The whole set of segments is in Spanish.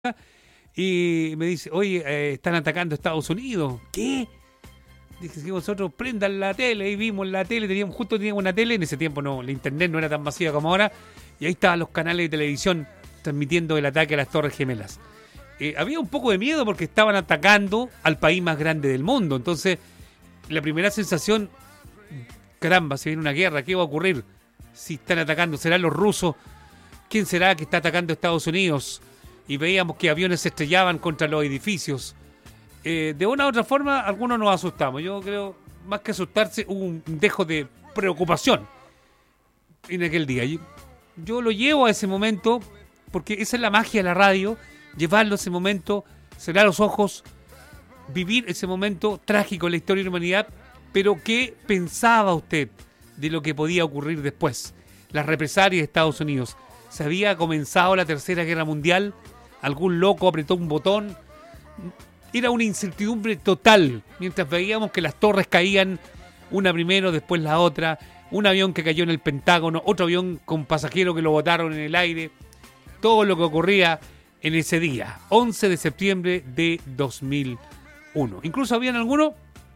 y me dice, oye, están atacando a Estados Unidos. ¿Qué? Dije que vosotros prendan la tele, y vimos la tele, teníamos una tele, en ese tiempo no, la internet no era tan masiva como ahora, y ahí estaban los canales de televisión transmitiendo el ataque a las Torres Gemelas. Había un poco de miedo porque estaban atacando al país más grande del mundo, entonces la primera sensación, caramba, se viene una guerra, ¿qué va a ocurrir? Si están atacando, ¿serán los rusos? ¿Quién será que está atacando a Estados Unidos? Y veíamos que aviones se estrellaban contra los edificios. De una u otra forma, algunos nos asustamos. Yo creo, más que asustarse, hubo un dejo de preocupación en aquel día. Yo lo llevo a ese momento, porque esa es la magia de la radio, llevarlo a ese momento, cerrar los ojos, vivir ese momento trágico en la historia de la humanidad. Pero ¿qué pensaba usted de lo que podía ocurrir después? Las represalias de Estados Unidos. ¿Se había comenzado la Tercera Guerra Mundial? ¿Algún loco apretó un botón? Era una incertidumbre total, mientras veíamos que las torres caían, una primero, después la otra, un avión que cayó en el Pentágono, otro avión con pasajeros que lo botaron en el aire, todo lo que ocurría en ese día, 11 de septiembre de 2001. Incluso habían algunos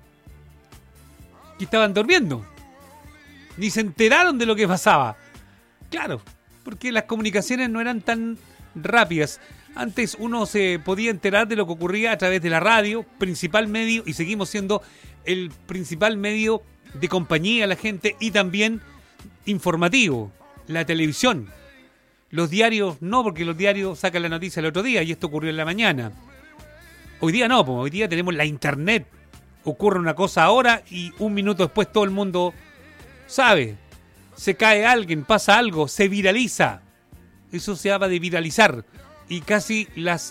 que estaban durmiendo, ni se enteraron de lo que pasaba. Claro, porque las comunicaciones no eran tan rápidas. Antes uno se podía enterar de lo que ocurría a través de la radio, principal medio, y seguimos siendo el principal medio de compañía a la gente, y también informativo, la televisión. Los diarios no, porque los diarios sacan la noticia el otro día, y esto ocurrió en la mañana. Hoy día no, hoy día tenemos la internet. Ocurre una cosa ahora y un minuto después todo el mundo sabe. Se cae alguien, pasa algo, se viraliza. Eso se llama de viralizar. Y casi las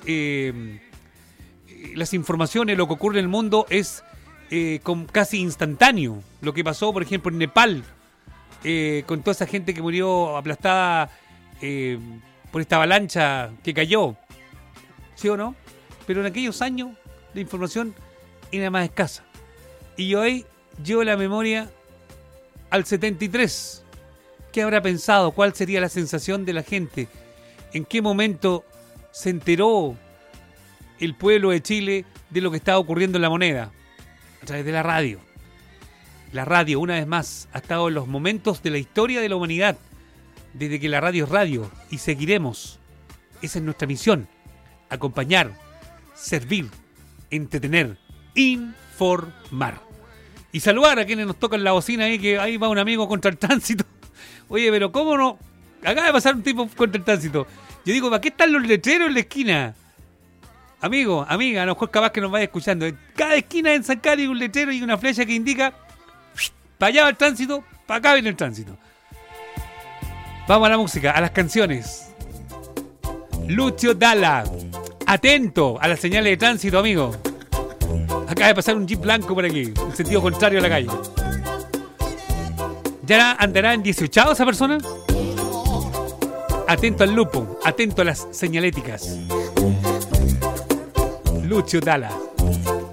informaciones, lo que ocurre en el mundo es casi instantáneo. Lo que pasó, por ejemplo, en Nepal, con toda esa gente que murió aplastada por esta avalancha que cayó. ¿Sí o no? Pero en aquellos años la información era más escasa. Y hoy llevo la memoria al 73. ¿Qué habrá pensado? ¿Cuál sería la sensación de la gente? ¿En qué momento se enteró el pueblo de Chile de lo que estaba ocurriendo en La Moneda? A través de la radio. La radio, una vez más, ha estado en los momentos de la historia de la humanidad, desde que la radio es radio, y seguiremos. Esa es nuestra misión: acompañar, servir, entretener, informar. Y saludar a quienes nos tocan la bocina ahí, que ahí va un amigo contra el tránsito. Oye, pero ¿cómo no? Acaba de pasar un tipo contra el tránsito. Yo digo, ¿para qué están los letreros en la esquina? Amigo, amiga, a lo mejor capaz que nos vaya escuchando. En cada esquina en San Carlos hay un letrero y una flecha que indica para allá va el tránsito, para acá viene el tránsito. Vamos a la música, a las canciones. Lucio Dalla, atento a las señales de tránsito, amigo. Acaba de pasar un jeep blanco por aquí, en sentido contrario a la calle. ¿Ya andará en 18 esa persona? Atento al lupo, atento a las señaléticas. Lucio Dalla.